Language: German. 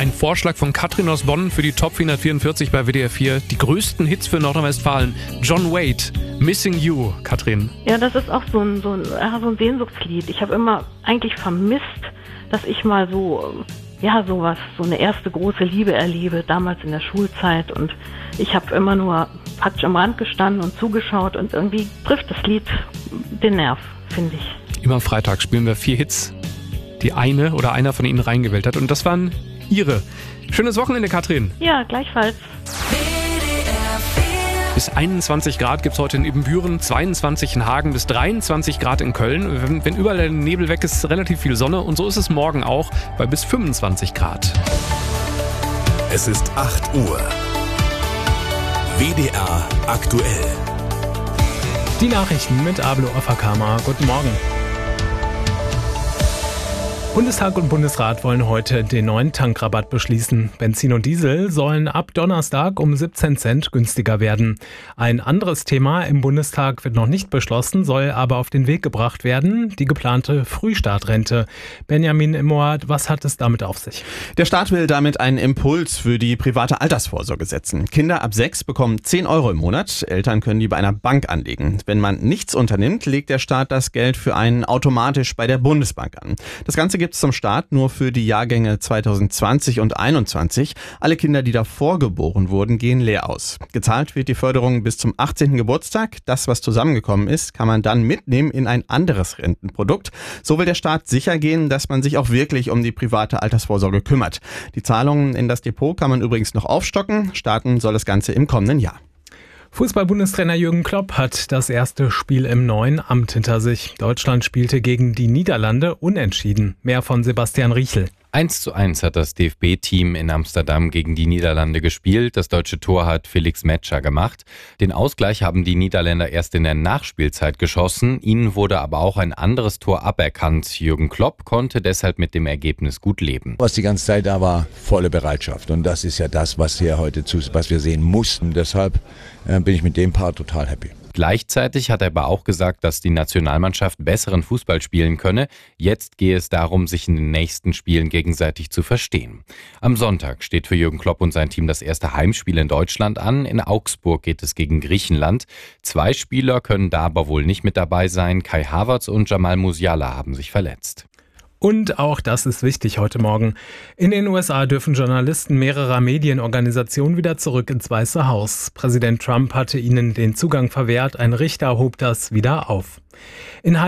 Ein Vorschlag von Katrin aus Bonn für die Top 444 bei WDR 4. Die größten Hits für Nordrhein-Westfalen. John Wade, Missing You, Katrin. Ja, das ist auch so ein Sehnsuchtslied. Ich habe immer eigentlich vermisst, dass ich mal so eine erste große Liebe erlebe, damals in der Schulzeit. Und ich habe immer nur praktisch am Rand gestanden und zugeschaut und irgendwie trifft das Lied den Nerv, finde ich. Immer am Freitag spielen wir 4 Hits, die eine oder einer von Ihnen reingewählt hat. Und das waren Ihre. Schönes Wochenende, Katrin. Ja, gleichfalls. Bis 21 Grad gibt es heute in Ibbenbüren, 22 in Hagen, bis 23 Grad in Köln. Wenn überall der Nebel weg ist, relativ viel Sonne. Und so ist es morgen auch bei bis 25 Grad. Es ist 8 Uhr. WDR aktuell. Die Nachrichten mit Ablo Afakama. Guten Morgen. Bundestag und Bundesrat wollen heute den neuen Tankrabatt beschließen. Benzin und Diesel sollen ab Donnerstag um 17 Cent günstiger werden. Ein anderes Thema im Bundestag wird noch nicht beschlossen, soll aber auf den Weg gebracht werden: die geplante Frühstartrente. Benjamin Immoat, was hat es damit auf sich? Der Staat will damit einen Impuls für die private Altersvorsorge setzen. Kinder ab 6 bekommen 10 Euro im Monat. Eltern können die bei einer Bank anlegen. Wenn man nichts unternimmt, legt der Staat das Geld für einen automatisch bei der Bundesbank an. Das Ganze gibt es zum Start nur für die Jahrgänge 2020 und 2021. Alle Kinder, die davor geboren wurden, gehen leer aus. Gezahlt wird die Förderung bis zum 18. Geburtstag. Das, was zusammengekommen ist, kann man dann mitnehmen in ein anderes Rentenprodukt. So will der Staat sicher gehen, dass man sich auch wirklich um die private Altersvorsorge kümmert. Die Zahlungen in das Depot kann man übrigens noch aufstocken. Starten soll das Ganze im kommenden Jahr. Fußball-Bundestrainer Jürgen Klopp hat das erste Spiel im neuen Amt hinter sich. Deutschland spielte gegen die Niederlande unentschieden. Mehr von Sebastian Riechel. 1:1 hat das DFB-Team in Amsterdam gegen die Niederlande gespielt. Das deutsche Tor hat Felix Metscher gemacht. Den Ausgleich haben die Niederländer erst in der Nachspielzeit geschossen. Ihnen wurde aber auch ein anderes Tor aberkannt. Jürgen Klopp konnte deshalb mit dem Ergebnis gut leben. Was die ganze Zeit da war, volle Bereitschaft. Und das ist ja das, was wir sehen mussten. Deshalb bin ich mit dem Part total happy. Gleichzeitig hat er aber auch gesagt, dass die Nationalmannschaft besseren Fußball spielen könne. Jetzt gehe es darum, sich in den nächsten Spielen gegenseitig zu verstehen. Am Sonntag steht für Jürgen Klopp und sein Team das erste Heimspiel in Deutschland an. In Augsburg geht es gegen Griechenland. 2 Spieler können da aber wohl nicht mit dabei sein. Kai Havertz und Jamal Musiala haben sich verletzt. Und auch das ist wichtig heute Morgen. In den USA dürfen Journalisten mehrerer Medienorganisationen wieder zurück ins Weiße Haus. Präsident Trump hatte ihnen den Zugang verwehrt. Ein Richter hob das wieder auf. In